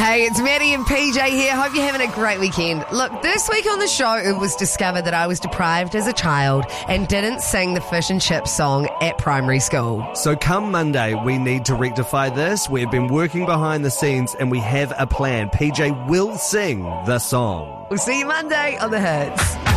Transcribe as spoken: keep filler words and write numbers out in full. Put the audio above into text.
Hey, it's Maddie and P J here. Hope you're having a great weekend. Look, this week on the show, it was discovered that I was deprived as a child and didn't sing the fish and chips song at primary school. So come Monday, we need to rectify this. We've been working behind the scenes and we have a plan. P J will sing the song. We'll see you Monday on The Hits.